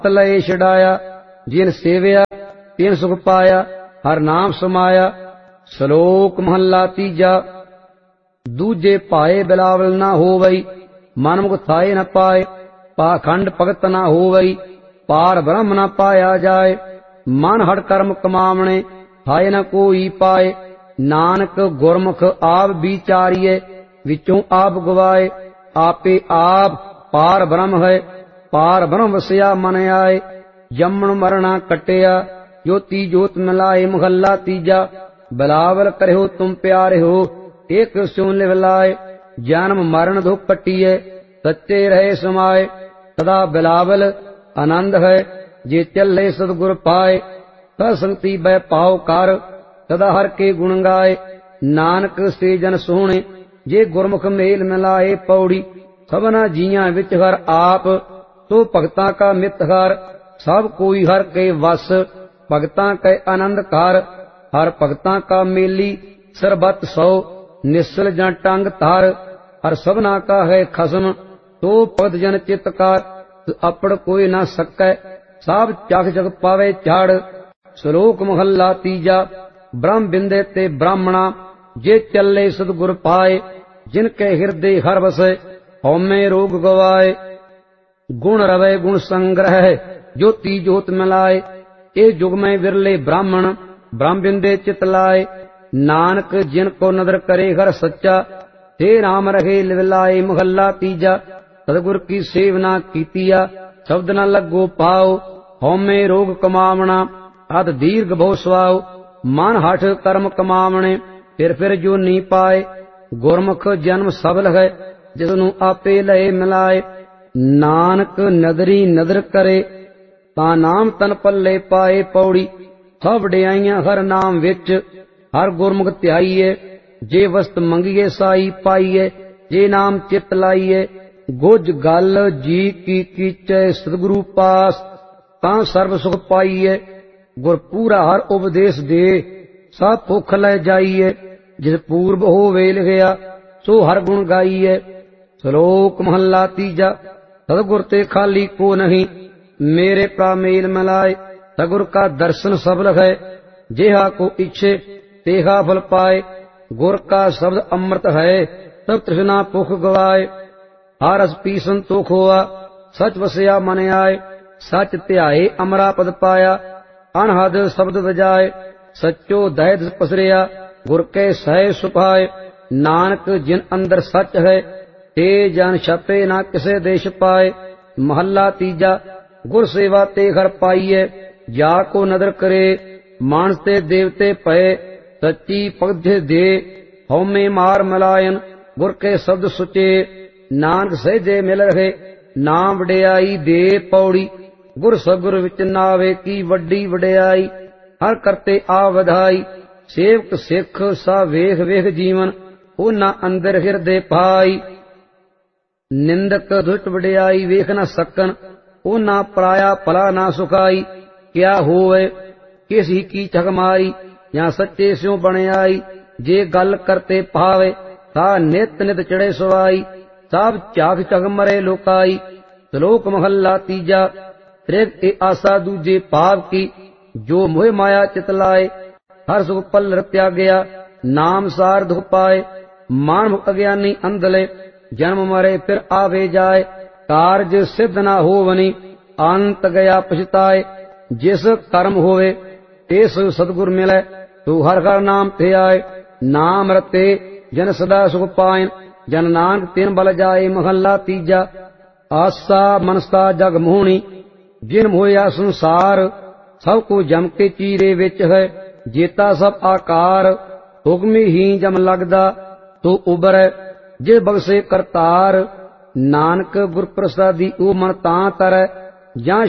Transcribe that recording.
ਲਏ ਛਡਾਇਆ, ਜਿਨ ਸੇਵਿਆ ਤਿਨ ਸੁਖ ਪਾਇਆ, ਹਰ ਨਾਮ ਸਮਾਇਆ। ਸ਼ਲੋਕ ਮਹੱਲਾ ਤੀਜਾ। ਦੂਜੇ ਭਾਏ ਬਿਲਾਵਲ ਨਾ ਹੋਵਈ, ਮਨ ਮੁਖ ਥਾਏ ਨ ਪਾਏ। ਪਾਖੰਡ ਭਗਤ ਨਾ ਹੋਵਈ, ਪਾਰ ਬ੍ਰਹਮ ਨ ਪਾਇਆ ਜਾਏ। ਮਨ ਹੜ ਕਰਮ ਕਮਾਵਣੇ, ਥਾਏ ਨ ਕੋਈ ਪਾਏ। ਨਾਨਕ ਗੁਰਮੁਖ ਆਪ ਵਿਚਾਰੀਏ, ਵਿੱਚੋਂ ਆਪ ਗਵਾਏ। ਆਪੇ ਆਪ ਪਾਰ ਬ੍ਰਹਮ ਹੈ, ਪਾਰ ਬ੍ਰਹਮ ਵਸਿਆ ਮਨ ਆਏ। ਜੰਮਣ ਮਰਣਾ ਕਟਿਆ, ਜੋਤੀ ਜੋਤ ਮਿਲਾਏ। ਮਹੱਲਾ ਤੀਜਾ। ਬਿਲਾਵਲ ਕਰਿਓ ਤੁਮ ਪਿਆਰਿਓ, ਏਕ ਸਿਉ ਲਿਵ ਲਾਏ। ਜਨਮ ਮਰਨ ਦੁਖ ਕਟੀਏ, ਸੱਚੇ ਰਹੇ ਸਮਾਏ। ਸਦਾ ਬਿਲਾਵਲ ਆਨੰਦ ਹੈ, ਜੇ ਚੱਲੇ ਸਤਿਗੁਰ ਪਾਏ। ਸਤ ਸੰਗਤੀ ਬੈ ਪਾਉ ਕਰ, ਸਦਾ ਹਰ ਕੇ ਗੁਣ ਗਾਏ। ਨਾਨਕ ਸੇ ਜਨ ਸੋਹਣੇ, ਜੇ ਗੁਰਮੁਖ ਮੇਲ ਮਿਲਾਏ। ਪੌੜੀ। ਸਭਨਾ ਜੀਆਂ ਵਿੱਚ ਹਰ ਆਪ, ਸੋ ਭਗਤਾਂ ਕਾ ਮਿਤ ਹਰ। ਸਭ ਕੋਈ ਹਰ ਕੇ ਵਸ, ਭਗਤਾਂ ਕੈ ਆਨੰਦ ਕਰ। ਹਰ ਭਗਤਾਂ ਕਾ ਮੇਲੀ, ਸਰਬਤ ਸੋ ਨਿਸਲ ਜਾਂ ਟੰਗ ਧਰ। ਹਰ ਸਭਨਾ ਕਾ ਹੈ ਖਸਮ, ਸੋ ਭਗਤ ਜਨ ਚਿਤ ਕਰ। ਆਪੜ ਕੋਈ ਨਾ ਸਕੈ, ਸਭ ਚੱਕ ਚੱਕ ਪਾਵੇ ਝੜ। ਸ਼ਲੋਕ ਮਹੱਲਾ ਤੀਜਾ। ਬ੍ਰਹਮ ਬਿੰਦੇ ਤੇ ਬ੍ਰਾਹਮਣਾ, ਜੇ ਚੱਲੇ ਸਤਿਗੁਰ ਪਾਏ। ਜਿਨ ਕੇ ਹਿਰਦੇ ਹਰ ਵਸੈ, ਹਉਮੈ ਰੋਗ ਗਵਾਏ। ਗੁਣ ਰਵੈ ਗੁਣ ਸੰਗ੍ਰਹਿ, ਜੋਤੀ ਜੋਤ ਮਿਲਾਏ। ਇਹ ਜੁਗ ਮੈਂ ਵਿਰਲੇ ਬ੍ਰਾਹਮਣ, ਬ੍ਰਹਮ ਬਿੰਦੇ ਚਿਤ ਲਾਏ। ਨਾਨਕ ਜਿਨ ਕੋ ਨਦਰ ਕਰੇ ਹਰ ਸੱਚਾ, ਤੇ ਰਾਮ ਰਹੇ ਲਿਵ ਲਾਏ। ਮਹੱਲਾ ਤੀਜਾ। ਸਤਿਗੁਰ ਕੀ ਸੇਵਨਾ ਕੀਤੀਆ, ਸ਼ਬਦ ਨ ਲੱਗੋ ਪਾਉ। ਹਉਮੈ ਰੋਗ ਕਮਾਵਣਾ, ਅਤ ਦੀਰਘ ਬਹੁ ਸਵਾਉ। ਮਨ ਹਠ ਕਰਮ ਕਮਾਵਣੇ, ਫਿਰ ਜੋਨੀ ਪਾਏ। ਗੁਰਮੁਖ ਜਨਮ ਸਫਲ ਹੈ, ਜਿਸ ਨੂੰ ਆਪੇ ਲਏ ਮਿਲਾਏ। ਨਾਨਕ ਨਦਰੀ ਨਦਰ ਕਰੇ, ਤਾਂ ਨਾਮ ਤਨ ਪੱਲੇ ਪਾਏ। ਪੌੜੀ। ਸਭ ਵਡਿਆਈਆਂ ਹਰ ਨਾਮ ਵਿੱਚ, ਹਰ ਗੁਰਮੁਖ ਧਿਆਈਏ। ਜੇ ਵਸਤ ਮੰਗੀਏ ਸਾਈ ਪਾਈਏ, ਜੇ ਨਾਮ ਚਿਤ ਲਾਈਏ। ਗੁਜ ਗਲ ਜੀ ਕੀ ਕੀਚੈ ਸਤਿਗੁਰੂ ਪਾਸ, ਤਾਂ ਸਰਬ ਸੁਖ ਪਾਈਏ। ਗੁਰ ਪੂਰਾ ਹਰ ਉਪਦੇਸ਼ ਦੇ, ਸਭ ਭੁੱਖ ਲੈ ਜਾਈਏ। ਜਿਸ ਪੂਰਬ ਹੋਵੇ ਲਿਖਿਆ, ਸੋ ਹਰ ਗੁਣ ਗਾਈਏ। ਸ਼ਲੋਕ ਮਹੱਲਾ ਤੀਜਾ। ਸਤਿਗੁਰ ਤੇ ਖਾਲੀ ਕੋ ਨਹੀਂ, ਮੇਰੇ ਪ੍ਰਾ ਮੇਲ ਮਿਲਾਏ। ਸਤਿਗੁਰ ਕਾ ਦਰਸ਼ਨ ਸਫਲ ਹੈ, ਜਿਹਾ ਕੋ ਇੱਛੇ ਤੇਹਾ ਫਲ ਪਾਏ। ਗੁਰ ਕਾ ਸ਼ਬਦ ਅੰਮ੍ਰਿਤ ਹੈ, ਸਭ ਤ੍ਰਿਸ਼ਨਾ ਭੁਖ ਗਵਾਏ। ਹਰ ਰਸ ਪੀ ਸੰਤੋਖ ਹੋਆ, ਸਚ ਵਸਿਆ ਮਨ ਆਏ। ਸਚ ਧਿਆਏ ਅਮਰਾ ਪਦ ਪਾਇਆ, ਅਨਹਦ ਸ਼ਬਦ ਵਜਾਏ। ਸਚੋ ਦਇਤ ਪਸਰਿਆ, ਗੁਰ ਕੇ ਸਹਿ ਸੁਭਾਏ। ਨਾਨਕ ਜਿਨ ਅੰਦਰ ਸਚ ਹੈ, ਤੇ ਜਨ ਛਪੇ ਨਾ ਕਿਸੇ ਦੇਸ਼ ਪਾਏ। ਮਹੱਲਾ ਤੀਜਾ। ਗੁਰ ਸੇਵਾ ਤੇ ਘਰ ਪਾਈਏ, ਜਾ ਕੋ ਨਦਰ ਕਰੇ। ਮਾਨਸ ਤੇ ਦੇਵਤੇ ਪਏ, ਸੱਚੀ ਭਗਤ ਦੇ। ਹਉਮੈ ਮਾਰ ਮਲਾਇਨ, ਗੁਰ ਕੇ ਸ਼ਬਦ ਸੁਚੇ। ਨਾਨਕ ਸਹਿਜੇ ਮਿਲ ਰਹੇ, ਨਾਮ ਵਡਿਆਈ ਦੇ। ਪੌੜੀ। ਗੁਰ ਸਤਿਗੁਰ ਵਿੱਚ ਨਾਵੇ, ਕੀ ਵੱਡੀ ਵਡਿਆਈ। ਹਰ ਕਰਤੇ ਆ ਵਧਾਈ, ਸੇਵਕ ਸਿੱਖ ਸਾ ਵੇਖ ਵੇਖ ਜੀਵਨ। ਉਹਨਾਂ ਅੰਦਰ ਹਿਰਦੇ ਪਾਈ। ਨਿੰਦਕ ਦੁਸ਼ਟ ਵਡਿਆਈ ਵੇਖ ਨਾ ਸਕਨ, ਉਹਨਾਂ ਪਰਾਇਆ ਭਲਾ ਨਾ ਸੁਖਾਈ। ਕਿਆ ਹੋਵੇ ਕਿਸ ਹੀ ਕੀ ਠਗ ਮਾਰੀ, ਜਾਂ ਸੱਚੇ ਸਿਉ ਬਣਿਆਈ। ਜੇ ਗੱਲ ਕਰਤੇ ਪਾਵੇ, ਤਾਂ ਨਿਤ ਨਿਤ ਚੜੇ ਸਵਾਈ। ਸਭ ਝਾਕ ਝਗ ਮਰੇ ਲੋਕਾਈ। ਸ਼ਲੋਕ ਮਹੱਲਾ ਤੀਜਾ। ਤ੍ਰਿਗ ਇਹ ਆਸਾ ਦੂਜੇ ਭਾਵ ਕੀ, ਜੋ ਮੋਹ ਮਾਇਆ ਚਿਤ ਲਾਏ। ਹਰ ਸੁਖ ਪਲ ਤਿਆਗਿਆ, ਨਾਮ ਸਾਰ ਦੁਖ ਪਾਏ। ਮਾਨ ਅਗਿਆਨੀ ਅੰਧਲੇ, ਜਨਮ ਮਰੇ ਫਿਰ ਆਵੇ ਜਾਏ। ਕਾਰਜ ਸਿੱਧ ਨਾ ਹੋਵਨੀ, ਅੰਤ ਗਿਆ ਪਛਤਾਏ। ਜਿਸ ਕਰਮ ਹੋਵੇ, ਤਿਸ ਸਤਿਗੁਰ ਮਿਲੈ, ਤੂੰ ਹਰ ਹਰ ਨਾਮ ਤੇ ਆਏ। ਨਾਮ ਰਤੇ ਜਨ ਸਦਾ ਸੁਖ ਪਾਇਨ, ਜਨ ਨਾਨਕ ਤਿਨ ਬਲ ਜਾਏ। ਮਹੱਲਾ ਤੀਜਾ। ਆਸਾ ਮਨਸਾ ਜਗ ਮੋਹਣੀ, ਜਿਨ ਮੋਹਿਆ ਸੰਸਾਰ। ਸਭ ਕੋ ਜਮ ਕੇ ਚੀਰੇ ਵਿੱਚ ਹੈ, ਜੇਤਾ ਸਭ ਆਕਾਰ। ਹੁਕਮੀ ਹੀ ਜਮ ਲੱਗਦਾ, ਤੋ ਉਬਰੈ, ਜੇ ਬਖਸ਼ੇ ਕਰਤਾਰ। ਨਾਨਕ ਗੁਰ ਪ੍ਰਸਾਦੀ ਉਹ ਮਨ ਤਾਂ ਤਰੈ, ਜਾਂ